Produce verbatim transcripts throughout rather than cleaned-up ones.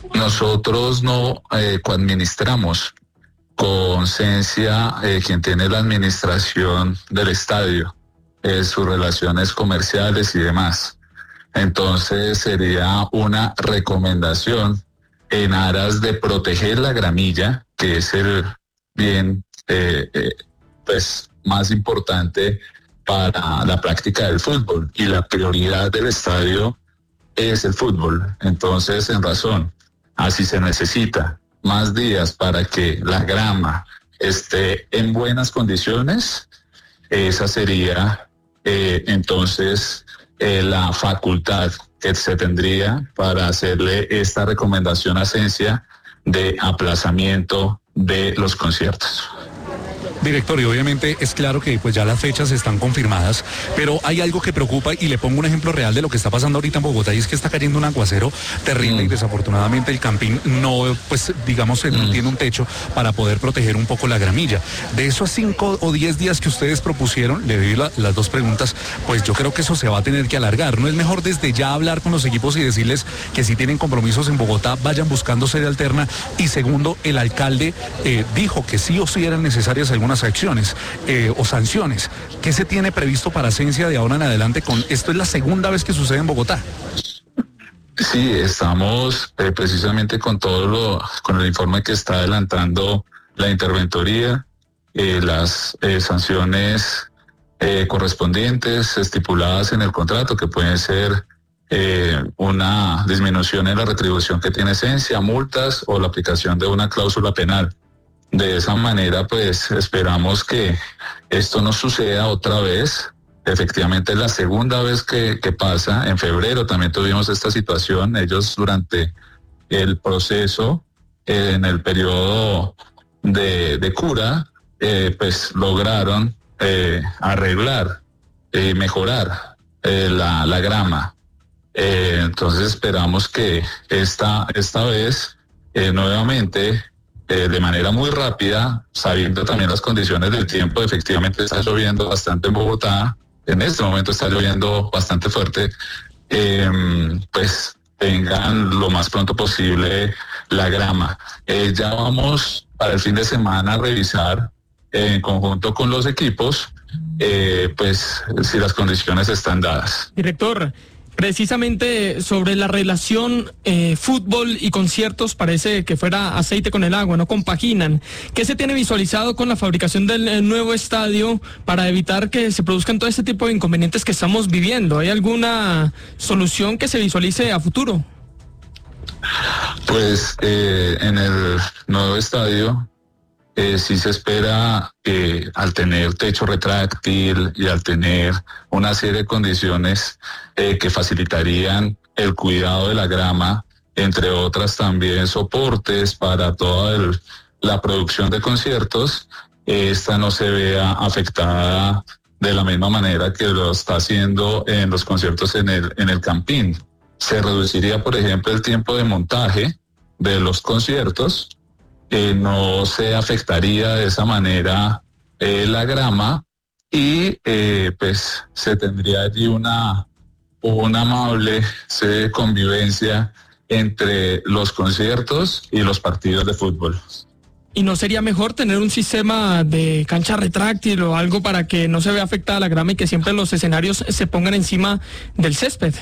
Nosotros no eh, coadministramos con Sensia, eh, quien tiene la administración del estadio, eh, sus relaciones comerciales y demás. Entonces sería una recomendación en aras de proteger la gramilla, que es el bien eh, eh, pues más importante para la práctica del fútbol, y la prioridad del estadio es el fútbol. Entonces, en razón, así se necesita más días para que la grama esté en buenas condiciones, esa sería eh, entonces eh, la facultad que se tendría para hacerle esta recomendación a Sensia de aplazamiento de los conciertos. Director, y obviamente es claro que pues ya las fechas están confirmadas, pero hay algo que preocupa, y le pongo un ejemplo real de lo que está pasando ahorita en Bogotá, y es que está cayendo un aguacero terrible mm. y desafortunadamente el Campín no, pues digamos, mm. no tiene un techo para poder proteger un poco la gramilla. De esos cinco o diez días que ustedes propusieron, le doy la, las dos preguntas, pues yo creo que eso se va a tener que alargar. ¿No es mejor desde ya hablar con los equipos y decirles que si tienen compromisos en Bogotá, vayan buscando sede alterna? Y segundo, el alcalde eh, dijo que sí o sí eran necesarias algunas acciones eh, o sanciones. ¿Qué se tiene previsto para Sensia de ahora en adelante con esto? Es la segunda vez que sucede en Bogotá. Sí, estamos eh, precisamente con todo lo, con el informe que está adelantando la interventoría, eh, las eh, sanciones eh, correspondientes estipuladas en el contrato, que pueden ser eh, una disminución en la retribución que tiene Sensia, multas o la aplicación de una cláusula penal. De esa manera, pues esperamos que esto no suceda otra vez. Efectivamente, es la segunda vez que, que pasa. En febrero también tuvimos esta situación. Ellos durante el proceso, eh, en el periodo de, de cura, eh, pues lograron eh, arreglar y eh, mejorar eh, la, la grama. Eh, entonces esperamos que esta, esta vez eh, nuevamente... Eh, de manera muy rápida, sabiendo también las condiciones del tiempo. Efectivamente está lloviendo bastante en Bogotá, en este momento está lloviendo bastante fuerte, eh, pues tengan lo más pronto posible la grama. Eh, ya vamos para el fin de semana a revisar eh, en conjunto con los equipos, eh, pues si las condiciones están dadas. Director, precisamente sobre la relación eh, fútbol y conciertos, parece que fuera aceite con el agua, no compaginan. ¿Qué se tiene visualizado con la fabricación del eh, nuevo estadio para evitar que se produzcan todo este tipo de inconvenientes que estamos viviendo? ¿Hay alguna solución que se visualice a futuro? Pues eh, en el nuevo estadio Eh, sí se espera que al tener techo retráctil y al tener una serie de condiciones eh, que facilitarían el cuidado de la grama, entre otras también soportes para toda el, la producción de conciertos, esta no se vea afectada de la misma manera que lo está haciendo en los conciertos en el, en el Campín. Se reduciría, por ejemplo, el tiempo de montaje de los conciertos. Eh, no se afectaría de esa manera eh, la grama, y eh, pues se tendría allí una, una amable se, convivencia entre los conciertos y los partidos de fútbol. ¿Y no sería mejor tener un sistema de cancha retráctil o algo para que no se vea afectada la grama y que siempre los escenarios se pongan encima del césped?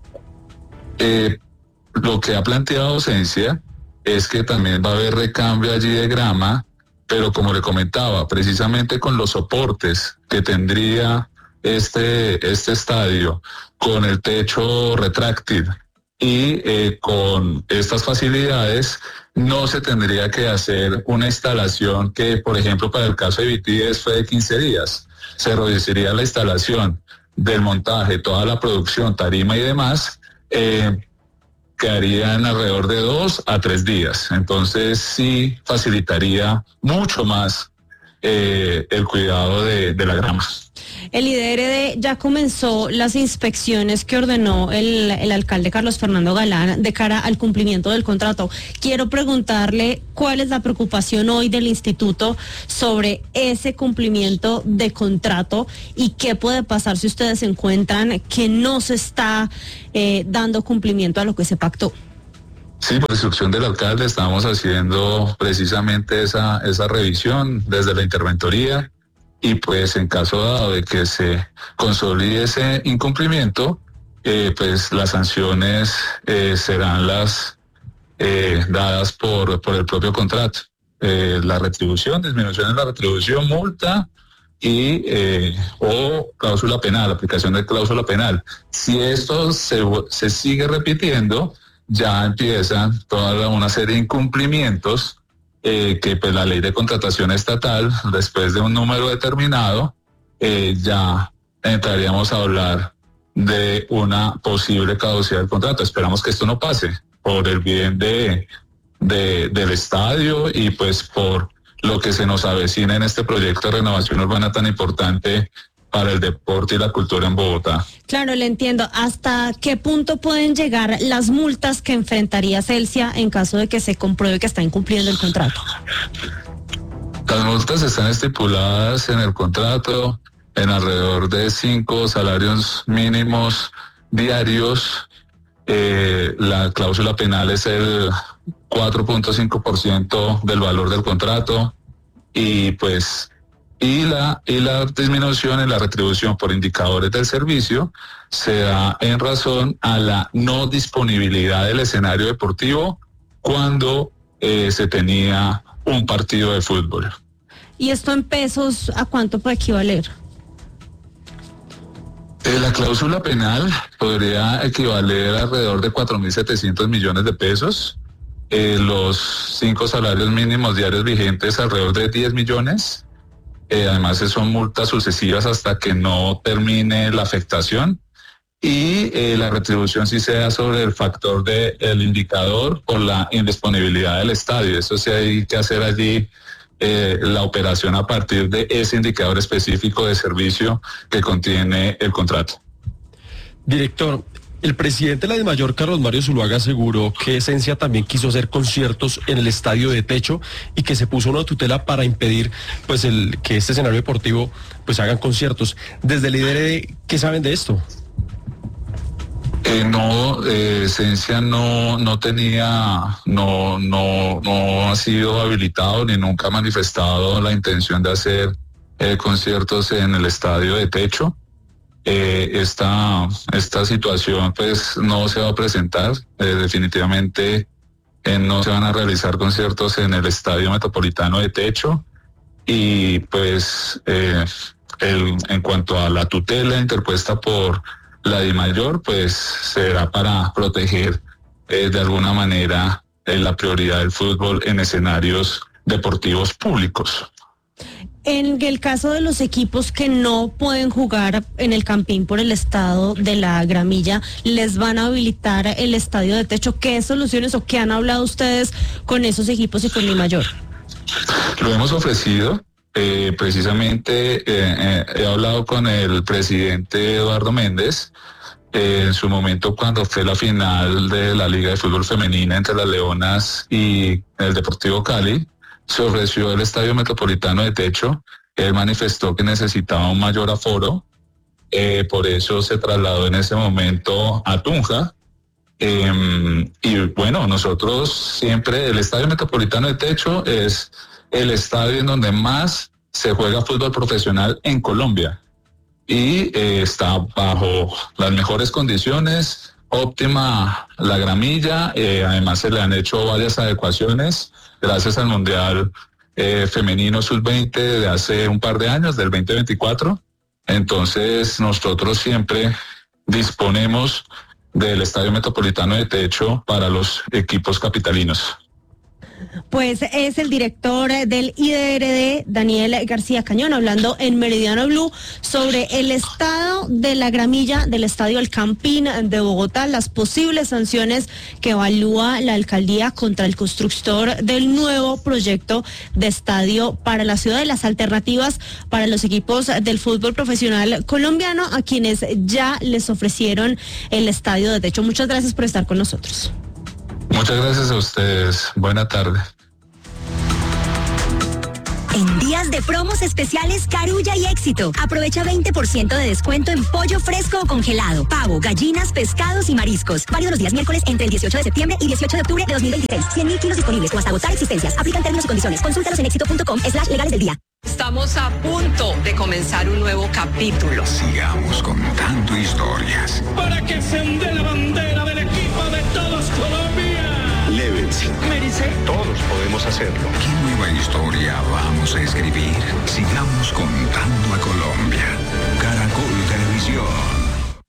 Eh, lo que ha planteado Sensia es que también va a haber recambio allí de grama, pero como le comentaba, precisamente con los soportes que tendría este, este estadio, con el techo retráctil y eh, con estas facilidades, no se tendría que hacer una instalación que, por ejemplo, para el caso de B T S fue de quince días. Se reduciría la instalación del montaje, toda la producción, tarima y demás, eh, quedarían alrededor de dos a tres días. Entonces sí facilitaría mucho más eh, el cuidado de, de la grama. El I D R D ya comenzó las inspecciones que ordenó el, el alcalde Carlos Fernando Galán de cara al cumplimiento del contrato. Quiero preguntarle cuál es la preocupación hoy del instituto sobre ese cumplimiento de contrato y qué puede pasar si ustedes encuentran que no se está eh, dando cumplimiento a lo que se pactó. Sí, por instrucción del alcalde estamos haciendo precisamente esa, esa revisión desde la interventoría y pues en caso dado de que se consolide ese incumplimiento, eh, pues las sanciones eh, serán las eh, dadas por, por el propio contrato. Eh, la retribución, disminución de la retribución, multa y eh, o cláusula penal, aplicación de cláusula penal. Si esto se, se sigue repitiendo, ya empieza toda una serie de incumplimientos eh, que pues la ley de contratación estatal, después de un número determinado, eh, ya entraríamos a hablar de una posible caducidad del contrato. Esperamos que esto no pase por el bien de, de del estadio y pues por lo que se nos avecina en este proyecto de renovación urbana tan importante para el deporte y la cultura en Bogotá. Claro, le entiendo. ¿Hasta qué punto pueden llegar las multas que enfrentaría Celsia en caso de que se compruebe que está incumpliendo el contrato? Las multas están estipuladas en el contrato en alrededor de cinco salarios mínimos diarios. Eh, la cláusula penal es el cuatro punto cinco por ciento del valor del contrato y pues y la y la disminución en la retribución por indicadores del servicio se da en razón a la no disponibilidad del escenario deportivo cuando eh, se tenía un partido de fútbol. ¿Y esto en pesos a cuánto puede equivaler? Eh, la cláusula penal podría equivaler a alrededor de cuatro mil setecientos millones de pesos. Eh, los cinco salarios mínimos diarios vigentes alrededor de diez millones. Eh, además son multas sucesivas hasta que no termine la afectación y eh, la retribución sí se da sobre el factor del indicador por la indisponibilidad del estadio. Eso sí hay que hacer allí eh, la operación a partir de ese indicador específico de servicio que contiene el contrato. Director, el presidente de la DIMAYOR, Carlos Mario Zuluaga, aseguró que Esencia también quiso hacer conciertos en el estadio de techo y que se puso una tutela para impedir pues el que este escenario deportivo pues hagan conciertos. Desde el I D R D, ¿qué saben de esto? Eh, no, eh, Esencia no, no tenía, no, no, no ha sido habilitado ni nunca ha manifestado la intención de hacer eh, conciertos en el estadio de techo. Eh, esta, esta situación pues no se va a presentar, eh, definitivamente eh, no se van a realizar conciertos en el Estadio Metropolitano de techo y pues eh, el, en cuanto a la tutela interpuesta por la DIMAYOR pues será para proteger eh, de alguna manera eh, la prioridad del fútbol en escenarios deportivos públicos. En el caso de los equipos que no pueden jugar en el Campín por el estado de la Gramilla, ¿les van a habilitar el estadio de techo? ¿Qué soluciones o qué han hablado ustedes con esos equipos y con DIMAYOR? Lo hemos ofrecido, eh, precisamente eh, eh, he hablado con el presidente Eduardo Méndez, eh, en su momento cuando fue la final de la Liga de Fútbol Femenina entre las Leonas y el Deportivo Cali. Se ofreció el Estadio Metropolitano de techo, él manifestó que necesitaba un mayor aforo, eh, por eso se trasladó en ese momento a Tunja, eh, y bueno, nosotros siempre, el Estadio Metropolitano de techo es el estadio en donde más se juega fútbol profesional en Colombia, y eh, está bajo las mejores condiciones, óptima la gramilla, eh, además se le han hecho varias adecuaciones, gracias al Mundial eh, Femenino sub veinte de hace un par de años, del veinte veinticuatro. Entonces nosotros siempre disponemos del Estadio Metropolitano de techo para los equipos capitalinos. Pues es el director del I D R D, Daniel García Cañón, hablando en Meridiano Blue sobre el estado de la gramilla del Estadio El Campín de Bogotá, las posibles sanciones que evalúa la alcaldía contra el constructor del nuevo proyecto de estadio para la ciudad, y las alternativas para los equipos del fútbol profesional colombiano a quienes ya les ofrecieron el estadio de techo. Muchas gracias por estar con nosotros. Muchas gracias a ustedes. Buena tarde. En días de promos especiales Carulla y Éxito. Aprovecha veinte por ciento de descuento en pollo fresco o congelado, pavo, gallinas, pescados y mariscos. Válido los días miércoles entre el dieciocho de septiembre y dieciocho de octubre de dos mil veintiséis. cien mil kilos disponibles o hasta agotar existencias. Aplican términos y condiciones. Consúltalos en éxito punto com slash legales del día. Estamos a punto de comenzar un nuevo capítulo. Sigamos contando historias. Para que se onde la bandera del equipo de todos Colombia. Levels. Merece. Todos podemos hacerlo. ¿Qué nueva historia vamos a escribir? Sigamos contando a Colombia. Caracol Televisión.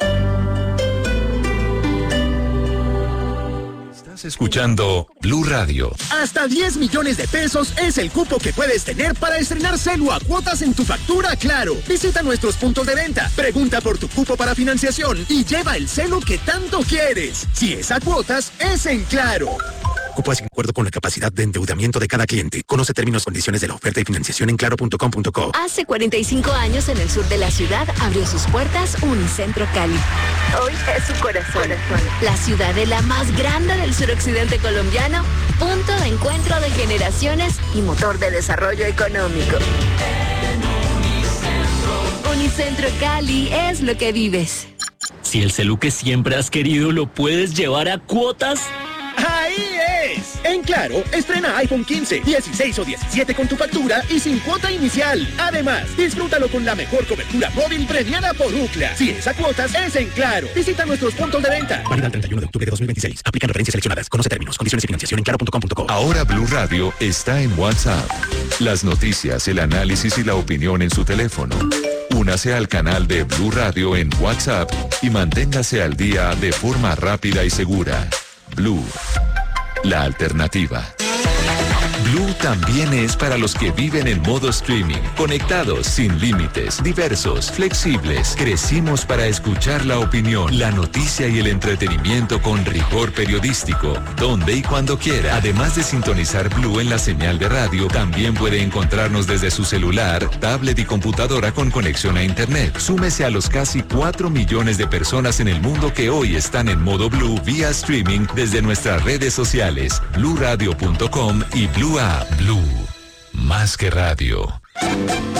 Escuchando Blue Radio. Hasta diez millones de pesos es el cupo que puedes tener para estrenar celu a cuotas en tu factura Claro. Visita nuestros puntos de venta, pregunta por tu cupo para financiación y lleva el celu que tanto quieres. Si es a cuotas, es en Claro. Cupo es de acuerdo con la capacidad de endeudamiento de cada cliente. Conoce términos y condiciones de la oferta y financiación en claro punto com punto co. Hace cuarenta y cinco años en el sur de la ciudad abrió sus puertas Unicentro Cali. Hoy es su corazón. La ciudad de la más grande del suroccidente colombiano, punto de encuentro de generaciones y motor de desarrollo económico. Unicentro Cali es lo que vives. Si el celu que siempre has querido lo puedes llevar a cuotas. ¡Ahí es! En Claro, estrena iPhone quince, dieciséis o diecisiete con tu factura y sin cuota inicial. Además, disfrútalo con la mejor cobertura móvil premiada por Ookla. Si es a cuotas, es en Claro. Visita nuestros puntos de venta. Válida el treinta y uno de octubre de dos mil veintiséis. Aplican referencias seleccionadas. Conoce términos, condiciones y financiación en claro punto com punto co. Ahora Blue Radio está en WhatsApp. Las noticias, el análisis y la opinión en su teléfono. Únase al canal de Blue Radio en WhatsApp y manténgase al día de forma rápida y segura. Blue, la alternativa. Blue también es para los que viven en modo streaming, conectados, sin límites, diversos, flexibles. Crecimos para escuchar la opinión, la noticia y el entretenimiento con rigor periodístico, donde y cuando quiera. Además de sintonizar Blue en la señal de radio, también puede encontrarnos desde su celular, tablet y computadora con conexión a internet. Súmese a los casi cuatro millones de personas en el mundo que hoy están en modo Blue vía streaming desde nuestras redes sociales, blue radio punto com y Blue App. Blue, más que radio.